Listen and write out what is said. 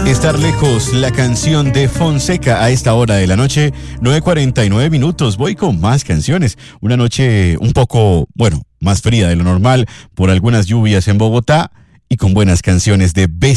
Estar lejos, la canción de Fonseca a esta hora de la noche, 9:49 minutos. Voy con más canciones. Una noche un poco, bueno, más fría de lo normal por algunas lluvias en Bogotá y con buenas canciones de